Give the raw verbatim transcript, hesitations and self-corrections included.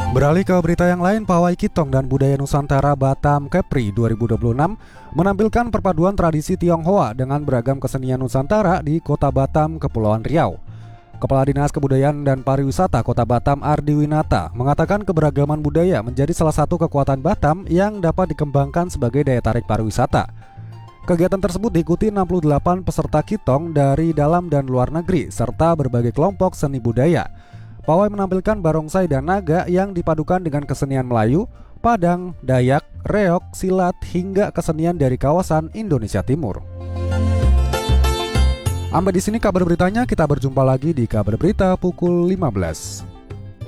Beralih ke berita yang lain, Pawai Kitong dan Budaya Nusantara Batam Kepri dua ribu dua puluh enam menampilkan perpaduan tradisi Tionghoa dengan beragam kesenian Nusantara di Kota Batam, Kepulauan Riau. Kepala Dinas Kebudayaan dan Pariwisata Kota Batam Ardi Winata mengatakan keberagaman budaya menjadi salah satu kekuatan Batam yang dapat dikembangkan sebagai daya tarik pariwisata. Kegiatan tersebut diikuti enam puluh delapan peserta Kitong dari dalam dan luar negeri serta berbagai kelompok seni budaya. Pawai menampilkan barongsai dan naga yang dipadukan dengan kesenian Melayu, Padang, Dayak, Reok, Silat hingga kesenian dari kawasan Indonesia Timur. Sampai di sini kabar beritanya, kita berjumpa lagi di kabar berita pukul lima belas.